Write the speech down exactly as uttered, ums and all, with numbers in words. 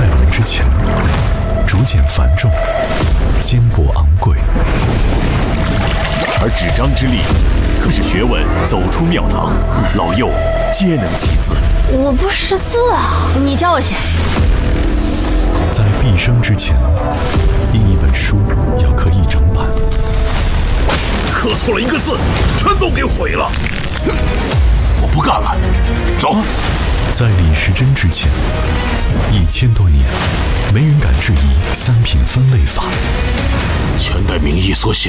人之前，逐渐繁重，肩膊昂贵。 而纸张之力，可使学问走出庙堂，老幼皆能习字。 我不识字啊，你教我些。 在毕生之前，印一本书要刻一整版， 刻错了一个字，全都给毁了。 我不干了，走。 在李时珍之前，一千多年，没人敢质疑三品分类法。 全代名义所写